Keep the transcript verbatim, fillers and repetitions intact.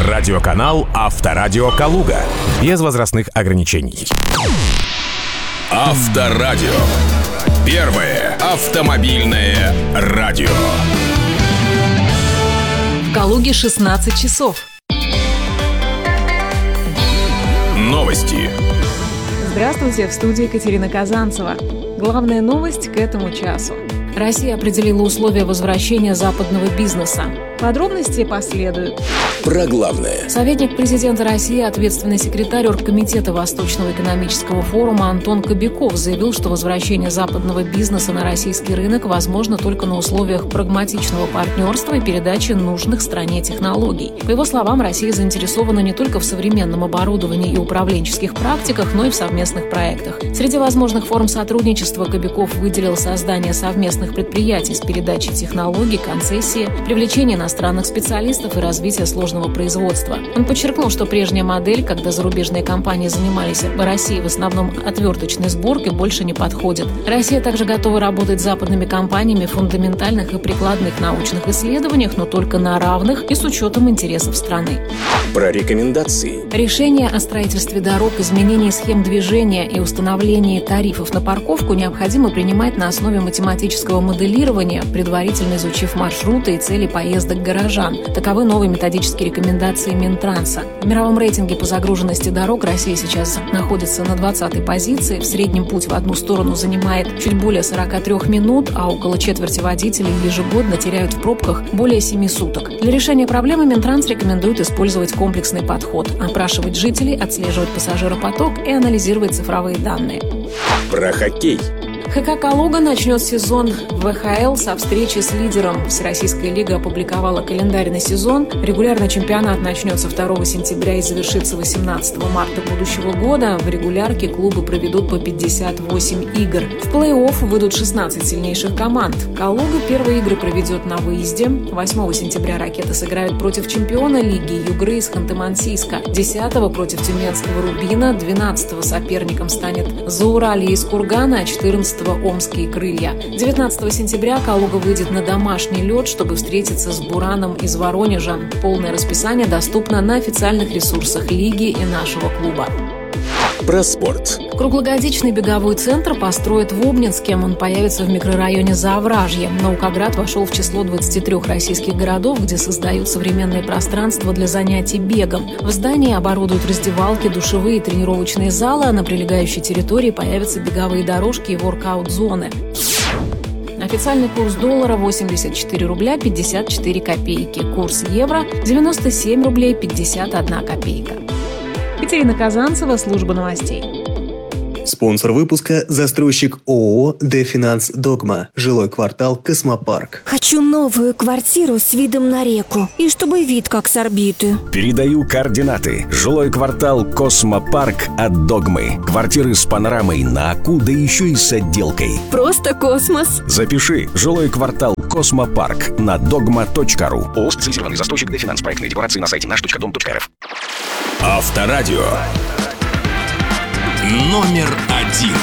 Радиоканал «Авторадио Калуга». Без возрастных ограничений. Авторадио. Первое автомобильное радио. В Калуге шестнадцать часов. Новости. Здравствуйте, в студии Екатерина Казанцева. Главная новость к этому часу. Россия определила условия возвращения западного бизнеса. Подробности последуют. Про главное. Советник президента России, ответственный секретарь Оргкомитета Восточного экономического форума Антон Кобяков заявил, что возвращение западного бизнеса на российский рынок возможно только на условиях прагматичного партнерства и передачи нужных стране технологий. По его словам, Россия заинтересована не только в современном оборудовании и управленческих практиках, но и в совместных проектах. Среди возможных форм сотрудничества Кобяков выделил создание совместных предприятий с передачей технологий, концессии, привлечение иностранных специалистов и развитие сложного производства. Он подчеркнул, что прежняя модель, когда зарубежные компании занимались в России в основном отверточной сборкой, больше не подходит. Россия также готова работать с западными компаниями в фундаментальных и прикладных научных исследованиях, но только на равных и с учетом интересов страны. Про рекомендации. Решение о строительстве дорог, изменении схем движения и установлении тарифов на парковку необходимо принимать на основе математического моделирования, предварительно изучив маршруты и цели поездок горожан. Таковы новые методические рекомендации Минтранса. В мировом рейтинге по загруженности дорог Россия сейчас находится на двадцатой позиции. В среднем путь в одну сторону занимает чуть более сорок три минут, а около четверти водителей ежегодно теряют в пробках более семи суток. Для решения проблемы Минтранс рекомендует использовать комплексный подход, опрашивать жителей, отслеживать пассажиропоток и анализировать цифровые данные. Про хоккей. ХК «Калуга» начнет сезон в вэ ха эл со встречи с лидером. Всероссийская лига опубликовала календарь на сезон. Регулярный чемпионат начнется второго сентября и завершится восемнадцатого марта будущего года. В регулярке клубы проведут по пятьдесят восемь игр. В плей-офф выйдут шестнадцать сильнейших команд. «Калуга» первые игры проведет на выезде. восьмого сентября «Ракеты» сыграют против чемпиона лиги «Югры» из Ханты-Мансийска. десятого против тюменского «Рубина». двенадцатого соперником станет «Зауралье» из Кургана, а четырнадцатого Омские крылья. девятнадцатого сентября «Калуга» выйдет на домашний лед, чтобы встретиться с «Бураном» из Воронежа. Полное расписание доступно на официальных ресурсах лиги и нашего клуба. Про спорт. Круглогодичный беговой центр построят в Обнинске. Он появится в микрорайоне Заовражье. Наукоград вошел в число двадцати трёх российских городов, где создают современные пространства для занятий бегом. В здании оборудуют раздевалки, душевые и тренировочные залы, а на прилегающей территории появятся беговые дорожки и воркаут-зоны. Официальный курс доллара восемьдесят четыре рубля пятьдесят четыре копейки. Курс евро девяносто семь рублей пятьдесят одна копейка. Екатерина Казанцева, служба новостей. Спонсор выпуска – застройщик ООО «Дефинанс Догма». Жилой квартал «Космопарк». Хочу новую квартиру с видом на реку. И чтобы вид как с орбиты. Передаю координаты. Жилой квартал «Космопарк» от «Догмы». Квартиры с панорамой на Аку, да еще и с отделкой. Просто космос. Запиши. Жилой квартал «Космопарк» на догма точка ру. ООО «Специализированный застройщик Дефинанс». Проектные декорации на сайте наш точка дом точка эр эф. Авторадио. Номер один.